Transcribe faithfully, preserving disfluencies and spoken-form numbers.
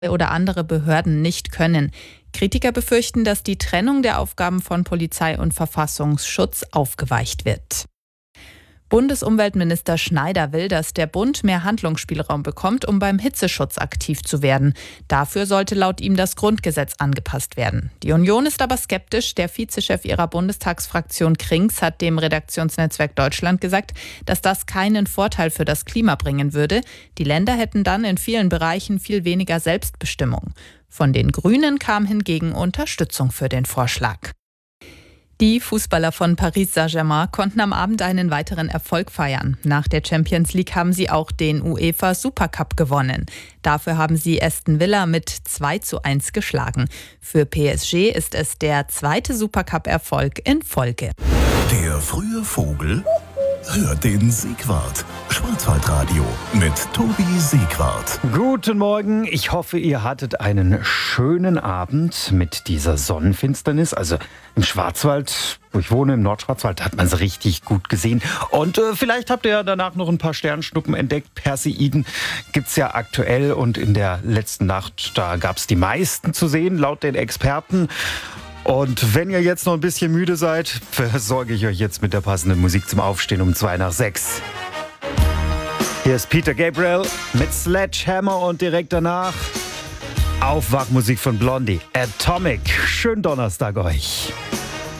oder andere Behörden nicht können. Kritiker befürchten, dass die Trennung der Aufgaben von Polizei und Verfassungsschutz aufgeweicht wird. Bundesumweltminister Schneider will, dass der Bund mehr Handlungsspielraum bekommt, um beim Hitzeschutz aktiv zu werden. Dafür sollte laut ihm das Grundgesetz angepasst werden. Die Union ist aber skeptisch. Der Vizechef ihrer Bundestagsfraktion Krings hat dem Redaktionsnetzwerk Deutschland gesagt, dass das keinen Vorteil für das Klima bringen würde. Die Länder hätten dann in vielen Bereichen viel weniger Selbstbestimmung. Von den Grünen kam hingegen Unterstützung für den Vorschlag. Die Fußballer von Paris Saint-Germain konnten am Abend einen weiteren Erfolg feiern. Nach der Champions League haben sie auch den UEFA Supercup gewonnen. Dafür haben sie Aston Villa mit zwei zu eins geschlagen. Für P S G ist es der zweite Supercup-Erfolg in Folge. Der frühe Vogel hört den Siegwart. Schwarzwaldradio mit Tobi Siegwart. Guten Morgen, ich hoffe, ihr hattet einen schönen Abend mit dieser Sonnenfinsternis. Also im Schwarzwald, wo ich wohne, im Nordschwarzwald, hat man es richtig gut gesehen. Und äh, vielleicht habt ihr ja danach noch ein paar Sternschnuppen entdeckt. Perseiden gibt's ja aktuell und in der letzten Nacht, da gab's die meisten zu sehen, laut den Experten. Und wenn ihr jetzt noch ein bisschen müde seid, versorge ich euch jetzt mit der passenden Musik zum Aufstehen um zwei nach sechs. Hier ist Peter Gabriel mit Sledgehammer und direkt danach Aufwachmusik von Blondie. Atomic. Schönen Donnerstag euch.